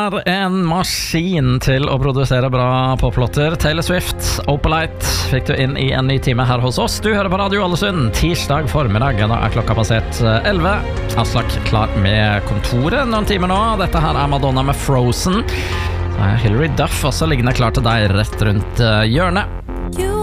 er en maskin til å produsere bra poplåter. Taylor Swift, Opalite, fikk du inn i en ny time her hos oss. Du hører på Radio Ålesund, tirsdag formiddag. Da er klokka passert 11. Aslak klar med kontoret noen timer nå. Dette her er Madonna med Frozen. Hilary Duff også liggende klar til deg rett rundt hjørnet.